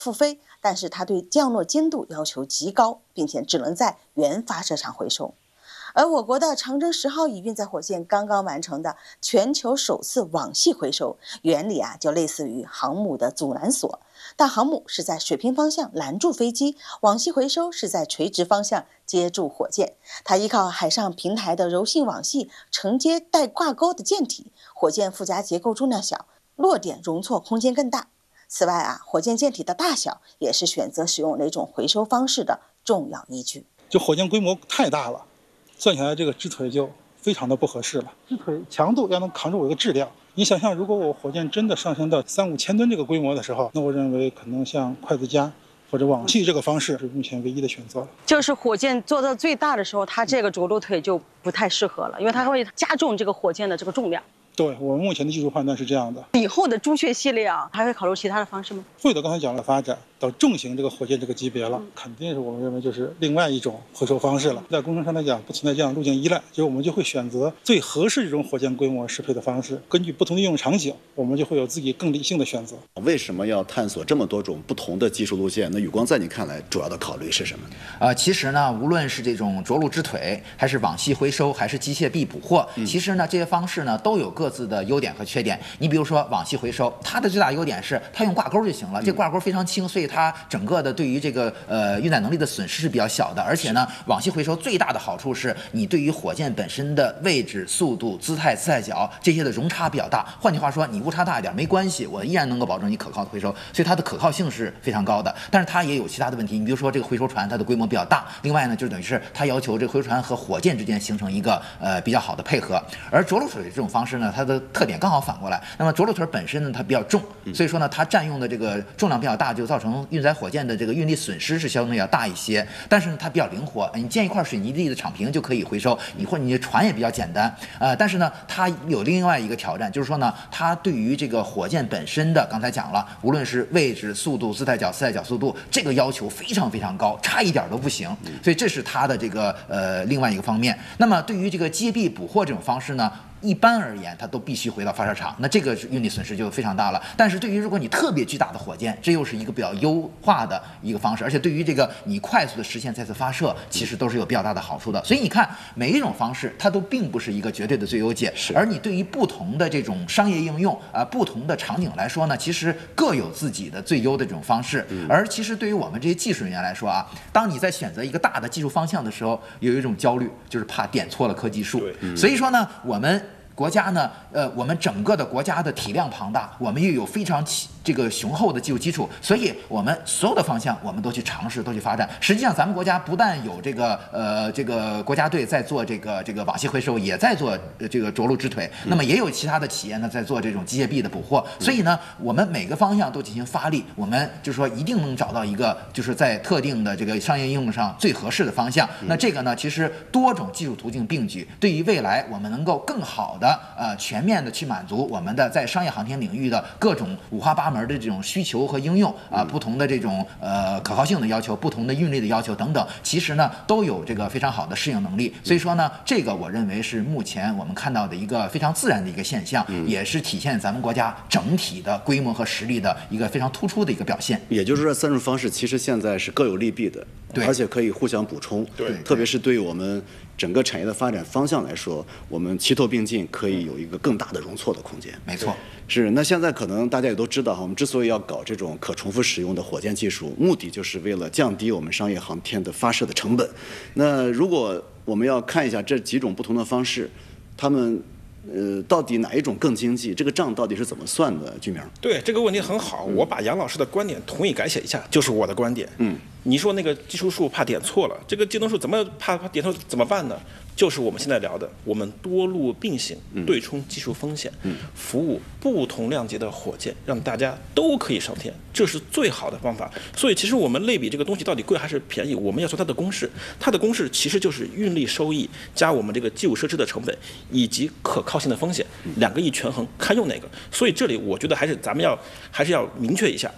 复飞，但是它对降落精度要求极高，并且只能在原发射场回收。而我国的长征10号乙运载火箭刚刚完成的全球首次网系回收，原理就类似于航母的阻拦索，大航母是在水平方向拦住飞机，网系回收是在垂直方向接住火箭。它依靠海上平台的柔性网系承接带挂钩的舰体，火箭附加结构重量小，落点容错空间更大。此外火箭舰体的大小也是选择使用哪种回收方式的重要依据。 就火箭规模太大了，算起来这个支腿就非常的不合适了。支腿强度要能扛住我一个质量。你想象，如果我火箭真的上升到3、5千吨这个规模的时候，那我认为可能像筷子夹或者网系这个方式是目前唯一的选择了。 就是火箭做到最大的时候，它这个着陆腿就不太适合了，因为它会加重这个火箭的这个重量。 对，我们目前的技术判断是这样的。 以后的朱雀系列还会考虑其他的方式吗？ 会的，刚才讲了，发展到重型这个火箭这个级别了，肯定是我们认为就是另外一种回收方式了。在工程上来讲，不存在这样路径依赖，就是我们就会选择最合适这种火箭规模适配的方式，根据不同的应用场景，我们就会有自己更理性的选择。 为什么要探索这么多种不同的技术路线？那宇光在你看来，主要的考虑是什么？ 其实呢，无论是这种着陆支腿，还是网系回收，还是机械臂捕获，其实呢，这些方式呢都有各自的优点和缺点。你比如说网系回收，它的最大优点是它用挂钩就行了，这挂钩非常轻，所以它整个的对于这个运载能力的损失是比较小的。而且呢，网系回收最大的好处是你对于火箭本身的位置、速度、姿态角这些的容差比较大。换句话说，你误差大一点没关系，我依然能够保证你可靠的回收，所以它的可靠性是非常高的。但是它也有其他的问题，你比如说这个回收船它的规模比较大，另外呢就等于是它要求这个回收船和火箭之间形成一个比较好的配合。而着陆腿这种方式呢，它的特点刚好反过来。那么着陆腿本身呢它比较重，所以说呢它占用的这个重量比较大，就造成运载火箭的这个运力损失是相对要大一些。但是呢它比较灵活，你建一块水泥地的场坪就可以回收，或者你的船也比较简单。但是呢它有另外一个挑战，就是说呢它对于这个火箭本身的，刚才讲了，无论是位置、速度、姿态角、四态角速度，这个要求非常非常高，差一点都不行。所以这是它的这个另外一个方面。那么对于这个接臂捕获这种方式呢，一般而言，它都必须回到发射场，那这个运力损失就非常大了。但是对于如果你特别巨大的火箭，这又是一个比较优化的一个方式，而且对于这个你快速的实现再次发射，其实都是有比较大的好处的。所以你看，每一种方式它都并不是一个绝对的最优解，而你对于不同的这种商业应用不同的场景来说呢，其实各有自己的最优的这种方式。而其实对于我们这些技术人员来说当你在选择一个大的技术方向的时候，有一种焦虑，就是怕点错了科技树。所以说呢，我们国家呢，我们整个的国家的体量庞大，我们又有非常这个雄厚的技术基础，所以我们所有的方向我们都去尝试，都去发展。实际上，咱们国家不但有这个国家队在做这个网系回收，也在做这个着陆支腿，那么也有其他的企业呢在做这种机械臂的捕获。所以呢，我们每个方向都进行发力，我们就是说一定能找到一个就是在特定的这个商业应用上最合适的方向。那这个呢，其实多种技术途径并举，对于未来我们能够更好的全面的去满足我们的在商业航天领域的各种五花八门的这种需求和应用不同的这种可靠性的要求，不同的运力的要求等等，其实呢都有这个非常好的适应能力。所以说呢，这个我认为是目前我们看到的一个非常自然的一个现象，也是体现咱们国家整体的规模和实力的一个非常突出的一个表现。 也就是说，三种方式其实现在是各有利弊的，而且可以互相补充。特别是对于我们整个产业的发展方向来说，我们齐头并进，可以有一个更大的容错的空间。 没错， 是。那现在可能大家也都知道我们之所以要搞这种可重复使用的火箭技术，目的就是为了降低我们商业航天的发射的成本。那如果我们要看一下这几种不同的方式，他们到底哪一种更经济？这个账到底是怎么算的？居明， 对这个问题很好，我把杨老师的观点同意改写一下，就是我的观点。你说那个技术数怕点错了，这个技能数怎么怕点错怎么办呢？就是我们现在聊的，我们多路并行，对冲技术风险，服务不同量级的火箭，让大家都可以上天，这是最好的方法。所以其实我们类比这个东西到底贵还是便宜，我们要说它的公式，它的公式其实就是运力收益加我们这个基础设施的成本以及可靠性的风险，两个一权衡，看用哪个。所以这里我觉得咱们还是要明确一下。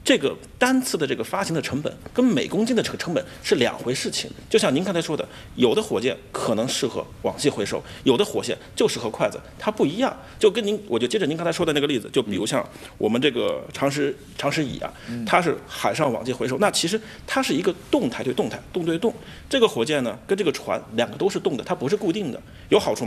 这个单次的这个发行的成本跟每公斤的成本是两回事情。就像您刚才说的，有的火箭可能适合网系回收，有的火箭就适合筷子，它不一样。就跟您，我就接着您刚才说的那个例子，就比如像我们这个长石乙啊，它是海上网系回收，那其实它是一个动态对动态，动对动。这个火箭呢，跟这个船两个都是动的，它不是固定的，有好处吗？